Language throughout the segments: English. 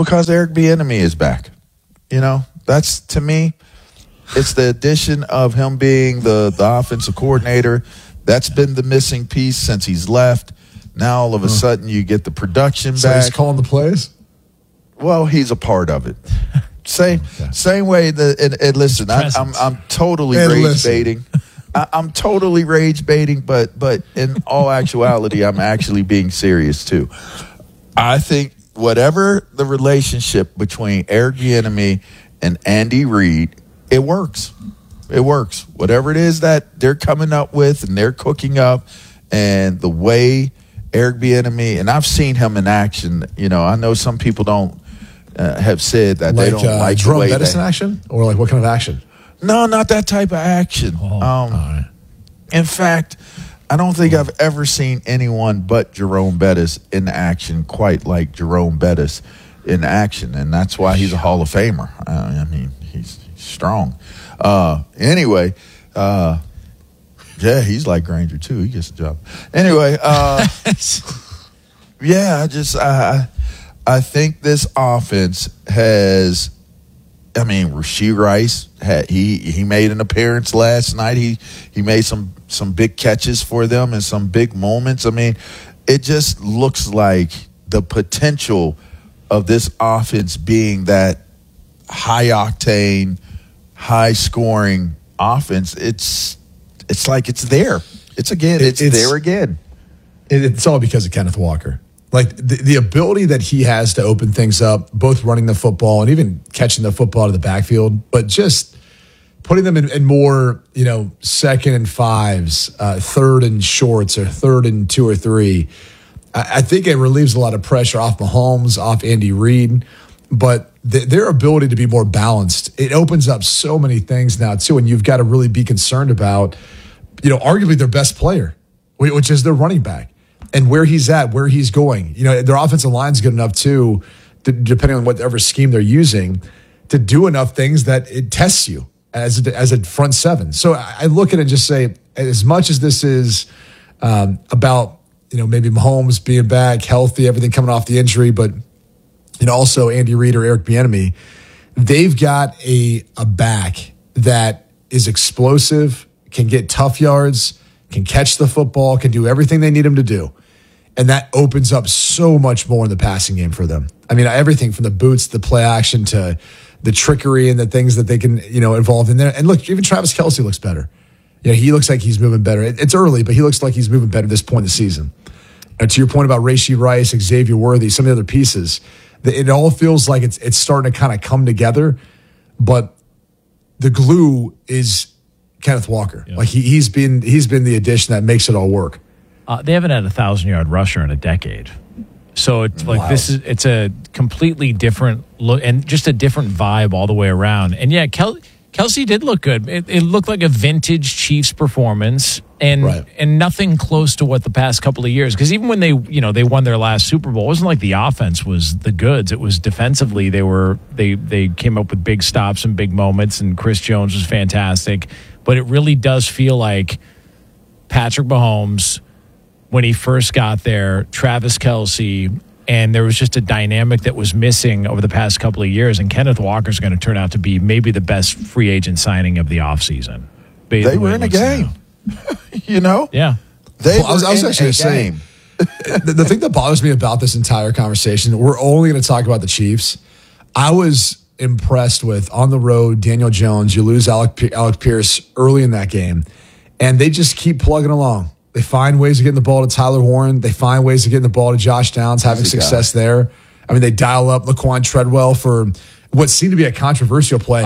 because Eric Bieniemy is back. That's, to me, it's the addition of him being the offensive coordinator. That's been the missing piece since he's left. Now, all of a sudden, you get the production so back. He's calling the plays? Well, he's a part of it. Same way that, and listen, I'm totally rage baiting. I'm totally rage baiting, but in all actuality, I'm actually being serious too. I think whatever the relationship between Eric Bieniemy and Andy Reid, it works. It works. Whatever it is that they're coming up with and they're cooking up, and the way Eric Bieniemy, and I've seen him in action. I know some people don't have said that they don't like Jerome the way Bettis in action, or like what kind of action? No, not that type of action. All right. In fact, I don't think I've ever seen anyone but Jerome Bettis in action quite like Jerome Bettis in action, and that's why he's a Hall of Famer. I mean, he's strong. Anyway, he's like Granger too. He gets the job. Anyway, I think this offense has. I mean, Rashee Rice he made an appearance last night. He made some big catches for them and some big moments. I mean, it just looks like the potential of this offense being that high octane, high scoring offense. It's like it's there. It's there again. It's all because of Kenneth Walker. Like the ability that he has to open things up, both running the football and even catching the football out of the backfield, but just putting them in more, second and fives, third and shorts, or third and 2 or 3. I think it relieves a lot of pressure off Mahomes, off Andy Reid, but their ability to be more balanced, it opens up so many things now too, and you've got to really be concerned about, arguably their best player, which is their running back. And where he's at, where he's going. Their offensive line's good enough too, depending on whatever scheme they're using, to do enough things that it tests you as a front seven. So I look at it and just say, as much as this is about maybe Mahomes being back, healthy, everything coming off the injury, but also Andy Reid or Eric Bieniemy, they've got a back that is explosive, can get tough yards, can catch the football, can do everything they need him to do. And that opens up so much more in the passing game for them. I mean, everything from the boots, the play action, to the trickery and the things that they can, involve in there. And look, even Travis Kelce looks better. He looks like he's moving better. It's early, but he looks like he's moving better at this point in the season. And to your point about Rashee Rice, Xavier Worthy, some of the other pieces, it all feels like it's starting to kind of come together. But the glue is Kenneth Walker. Yeah. Like he's been the addition that makes it all work. They haven't had a 1,000-yard rusher in a decade. So it's like it's a completely different look and just a different vibe all the way around. And yeah, Kelce did look good. It looked like a vintage Chiefs performance, and nothing close to what the past couple of years. Because even when they won their last Super Bowl, it wasn't like the offense was the goods. It was defensively they came up with big stops and big moments, and Chris Jones was fantastic. But it really does feel like Patrick Mahomes, when he first got there, Travis Kelce, and there was just a dynamic that was missing over the past couple of years. And Kenneth Walker's going to turn out to be maybe the best free agent signing of the offseason. They were in a game. Yeah. I was actually going to say, the thing that bothers me about this entire conversation, we're only going to talk about the Chiefs. I was impressed with, on the road, Daniel Jones. You lose Alec Pierce early in that game, and they just keep plugging along. They find ways of getting the ball to Tyler Warren. They find ways of getting the ball to Josh Downs, having success there. I mean, they dial up Laquan Treadwell for what seemed to be a controversial play.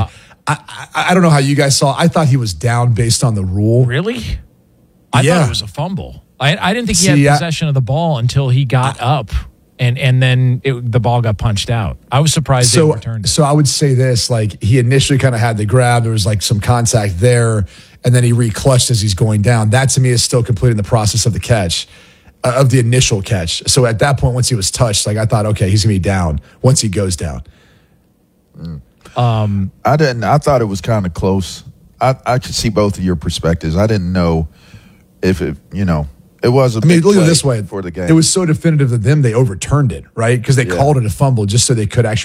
I don't know how you guys saw. I thought he was down based on the rule. Really? I thought it was a fumble. I didn't think he had possession of the ball until he got up. And then the ball got punched out. I was surprised they returned it. So I would say this, like, he initially kind of had the grab. There was like some contact there, and then he re-clutched as he's going down. That to me is still completing the process of the catch, of the initial catch. So at that point, once he was touched, like, I thought, okay, he's going to be down once he goes down. I thought it was kind of close. I could see both of your perspectives. I didn't know if it, it was a big look at it play this way. For the game. It was so definitive of them, they overturned it, right? Because they called it a fumble just so they could actually